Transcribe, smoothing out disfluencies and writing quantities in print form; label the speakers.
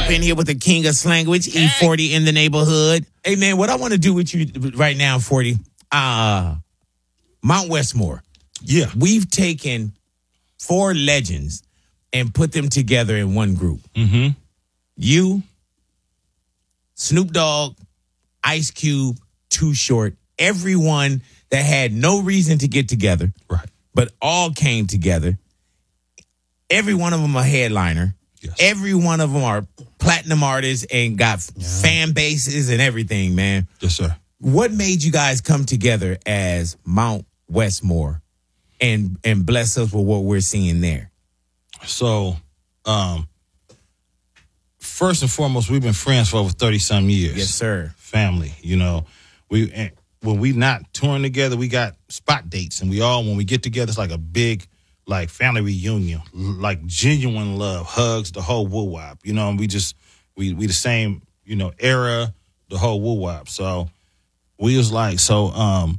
Speaker 1: up in here with the king of slanguage, E40 in the neighborhood. Hey, man, what I want to do with you right now, 40, Mount Westmore.
Speaker 2: Yeah.
Speaker 1: We've taken 4 legends and put them together in one group.
Speaker 2: Mm-hmm.
Speaker 1: You, Snoop Dogg, Ice Cube, Too Short, everyone that had no reason to get together,
Speaker 2: right,
Speaker 1: but all came together. Every one of them a headliner.
Speaker 2: Yes.
Speaker 1: Every one of them are platinum artists and got fan bases and everything, man.
Speaker 2: Yes, sir.
Speaker 1: What made you guys come together as Mount Westmore and bless us with what we're seeing there?
Speaker 2: So, first and foremost, we've been friends for over 30-some years.
Speaker 1: Yes, sir.
Speaker 2: Family, when we not touring together, we got spot dates, and when we get together, it's like a big, like, family reunion, like genuine love, hugs, the whole woo-wop, and we the same, era, the whole woo-wop. So we was like,